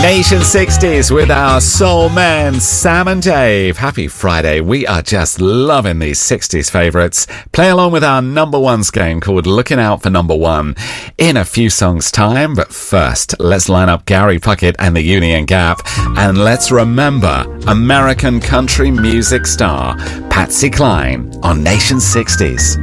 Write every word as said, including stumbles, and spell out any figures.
Nation sixties with our soul men, Sam and Dave. Happy Friday. We are just loving these sixties favourites. Play along with our number ones game called Looking Out for Number One in a few songs' time. But first, let's line up Gary Puckett and the Union Gap. And let's remember American country music star Patsy Cline on Nation sixties.